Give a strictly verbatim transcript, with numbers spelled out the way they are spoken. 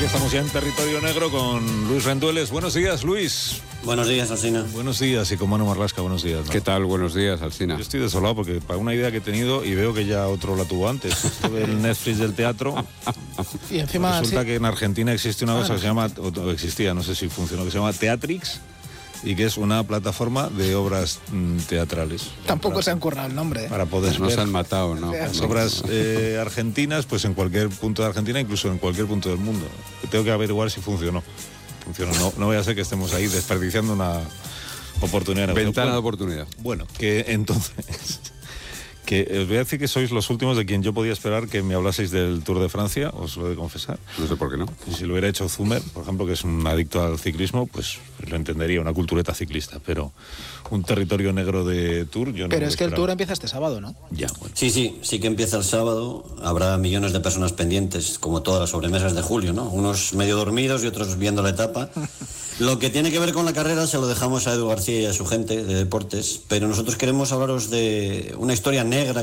Aquí estamos ya en Territorio Negro con Luis Rendueles. Buenos días, Luis. Buenos días, Alsina. Buenos días, y con Manu Marlasca, buenos días, ¿no? ¿Qué tal? Buenos días, Alsina. Yo estoy desolado porque para una idea que he tenido, y veo que ya otro la tuvo antes, esto del Netflix del teatro, y encima resulta sí. que en Argentina existe una Ah, cosa no. que se llama, o existía, no sé si funcionó, que se llama Teatrix, y que es una plataforma de obras mm, teatrales. Tampoco para, se han currado el nombre. ¿eh? Para poder No ver se han matado, ¿no? las No. obras eh, argentinas, pues en cualquier punto de Argentina, incluso en cualquier punto del mundo. Tengo que averiguar si funcionó. Funcionó. No, no voy a ser que estemos ahí desperdiciando una oportunidad. de Ventana bueno, de oportunidad. Bueno, que entonces... que os voy a decir que sois los últimos de quien yo podía esperar que me hablaseis del Tour de Francia, os lo he de confesar. No sé por qué no. Y si lo hubiera hecho Zumer, por ejemplo, que es un adicto al ciclismo, pues lo entendería, una cultureta ciclista, pero un territorio negro de Tour, yo no Pero lo es que el esperaba. Tour empieza este sábado, ¿no? Ya, bueno. Sí, sí, sí que empieza el sábado. Habrá millones de personas pendientes, como todas las sobremesas de julio, ¿no? Unos medio dormidos y otros viendo la etapa. Lo que tiene que ver con la carrera se lo dejamos a Edu García y a su gente de deportes, pero nosotros queremos hablaros de una historia negra